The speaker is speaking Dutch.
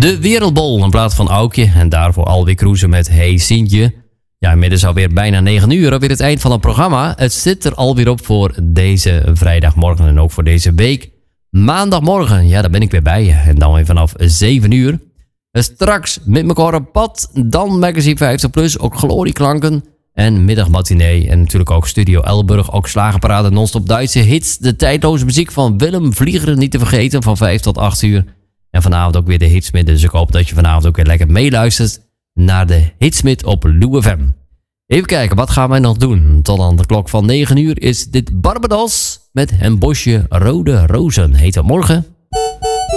De Wereldbol in plaats van Aukje. En daarvoor alweer cruisen met Hey Sintje. Ja, inmiddels alweer bijna 9 uur. Alweer het eind van het programma. Het zit er alweer op voor deze vrijdagmorgen. En ook voor deze week. Maandagmorgen, ja, daar ben ik weer bij je. En dan weer vanaf 7 uur. Straks met elkaar op pad. Dan Magazine 50 Plus. Ook glorieklanken. En middagmatinee. En natuurlijk ook Studio Elburg. Ook slagenparade non-stop Duitse hits. De tijdloze muziek van Willem Vliegeren niet te vergeten. Van 5 tot 8 uur. En vanavond ook weer de Hitsmith. Dus ik hoop dat je vanavond ook weer lekker meeluistert naar de Hitsmith op Lou FM. Even kijken, wat gaan wij nog doen? Tot aan de klok van 9 uur is dit Barbados met een bosje rode rozen. Heet dat morgen?